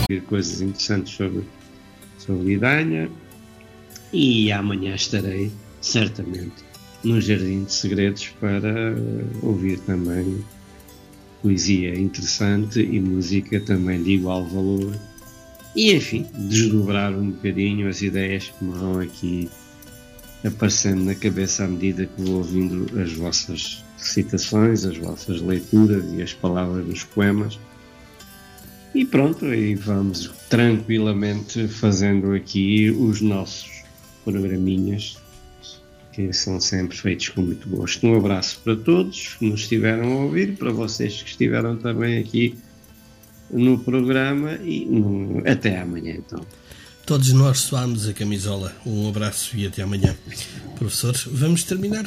ouvir coisas interessantes sobre Idanha. E amanhã estarei, certamente, no Jardim de Segredos para ouvir também poesia interessante e música também de igual valor. E, enfim, desdobrar um bocadinho as ideias que me vão aqui aparecendo na cabeça à medida que vou ouvindo as vossas recitações, as vossas leituras e as palavras dos poemas. E pronto, aí vamos tranquilamente fazendo aqui os nossos programinhas, que são sempre feitos com muito gosto. Um abraço para todos que nos estiveram a ouvir, para vocês que estiveram também aqui no programa e até amanhã então. Todos nós suámos a camisola. Um abraço e até amanhã. Professor, vamos terminar